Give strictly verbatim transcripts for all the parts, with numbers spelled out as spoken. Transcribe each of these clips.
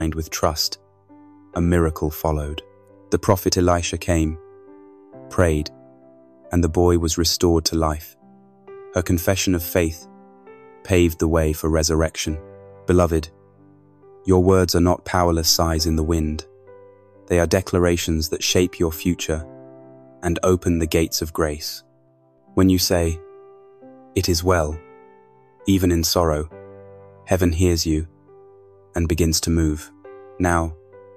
And with trust, a miracle followed. The prophet Elisha came, prayed, and the boy was restored to life. Her confession of faith paved the way for resurrection. Beloved, your words are not powerless sighs in the wind. They are declarations that shape your future and open the gates of grace. When you say, "It is well," even in sorrow, heaven hears you and begins to move. Now,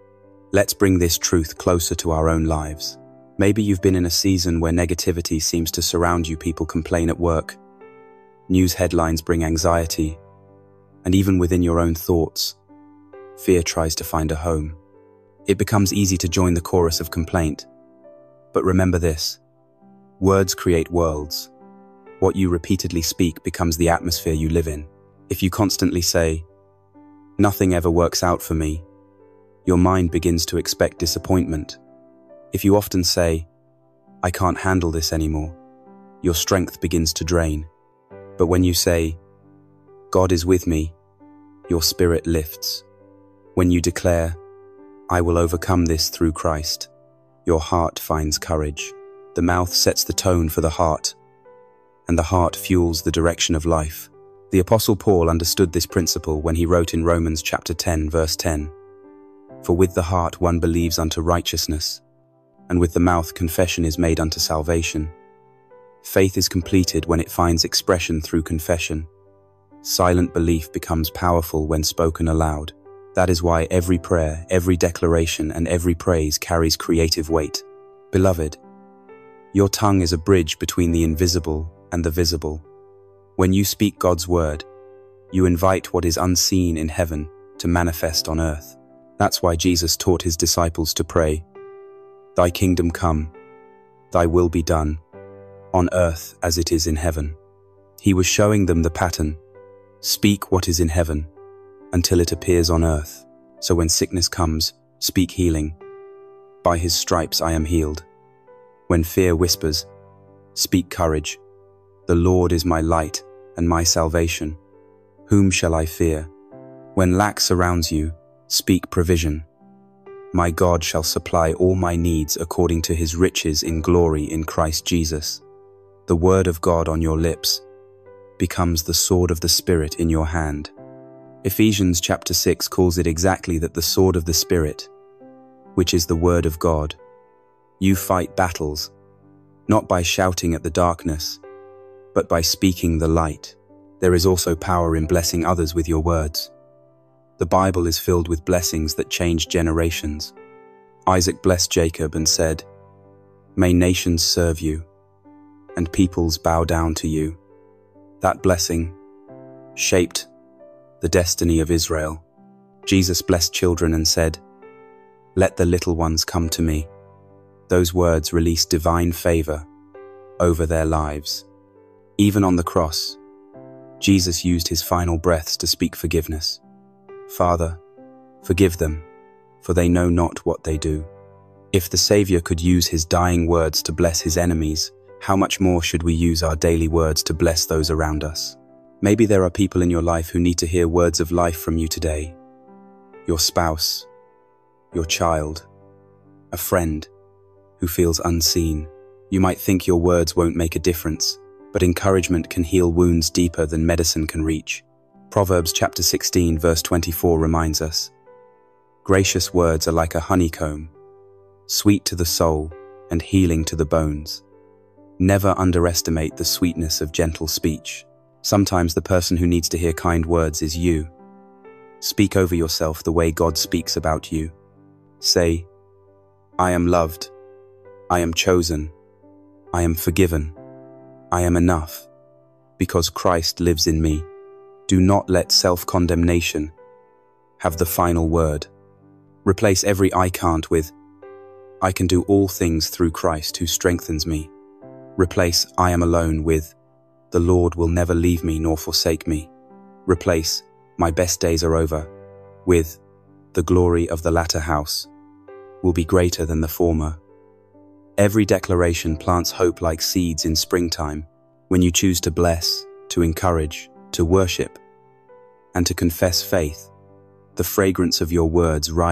let's bring this truth closer to our own lives. Maybe you've been in a season where negativity seems to surround you. People complain at work, news headlines bring anxiety, and even within your own thoughts, fear tries to find a home. It becomes easy to join the chorus of complaint. But remember this: words create worlds. What you repeatedly speak becomes the atmosphere you live in. If you constantly say, "Nothing ever works out for me," your mind begins to expect disappointment. If you often say, "I can't handle this anymore," your strength begins to drain. But when you say, "God is with me," your spirit lifts. When you declare, "I will overcome this through Christ," your heart finds courage. The mouth sets the tone for the heart, and the heart fuels the direction of life. The Apostle Paul understood this principle when he wrote in Romans chapter ten, verse ten, "For with the heart one believes unto righteousness, and with the mouth confession is made unto salvation." Faith is completed when it finds expression through confession. Silent belief becomes powerful when spoken aloud. That is why every prayer, every declaration, and every praise carries creative weight. Beloved, your tongue is a bridge between the invisible and the visible. When you speak God's word, you invite what is unseen in heaven to manifest on earth. That's why Jesus taught his disciples to pray, "Thy kingdom come, thy will be done, on earth as it is in heaven." He was showing them the pattern: speak what is in heaven until it appears on earth. So when sickness comes, speak healing. "By his stripes I am healed." When fear whispers, speak courage. "The Lord is my light and my salvation. Whom shall I fear?" When lack surrounds you, speak provision. "My God shall supply all my needs according to his riches in glory in Christ Jesus." The word of God on your lips becomes the sword of the Spirit in your hand. Ephesians chapter six calls it exactly that: the sword of the Spirit, which is the word of God. You fight battles, not by shouting at the darkness, but by speaking the light. There is also power in blessing others with your words. The Bible is filled with blessings that change generations. Isaac blessed Jacob and said, "May nations serve you, and peoples bow down to you." That blessing shaped the destiny of Israel. Jesus blessed children and said, "Let the little ones come to me." Those words released divine favor over their lives. Even on the cross, Jesus used his final breaths to speak forgiveness. "Father, forgive them, for they know not what they do." If the Savior could use his dying words to bless his enemies, how much more should we use our daily words to bless those around us? Maybe there are people in your life who need to hear words of life from you today. Your spouse, your child, a friend who feels unseen. You might think your words won't make a difference, but encouragement can heal wounds deeper than medicine can reach. Proverbs chapter sixteen verse twenty-four reminds us, "Gracious words are like a honeycomb, sweet to the soul and healing to the bones." Never underestimate the sweetness of gentle speech. Sometimes the person who needs to hear kind words is you. Speak over yourself the way God speaks about you. Say, "I am loved. I am chosen. I am forgiven. I am enough, because Christ lives in me." Do not let self-condemnation have the final word. Replace every "I can't" with, "I can do all things through Christ who strengthens me." Replace "I am alone" with, "The Lord will never leave me nor forsake me." Replace "My best days are over" with, "The glory of the latter house will be greater than the former." Every declaration plants hope like seeds in springtime. When you choose to bless, to encourage, to worship, and to confess faith, The fragrance of your words rises